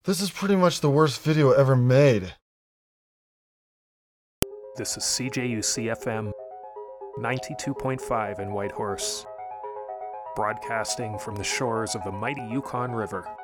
This is pretty much the worst video ever made. This is CJUC FM 92.5 in Whitehorse, broadcasting from the shores of the mighty Yukon River.